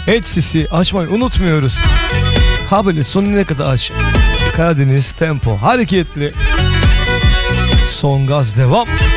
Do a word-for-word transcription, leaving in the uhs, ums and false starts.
Etsisi açmayı unutmuyoruz. Ha böyle sonuna kadar aç. Karadeniz tempo hareketli. Son gaz devam.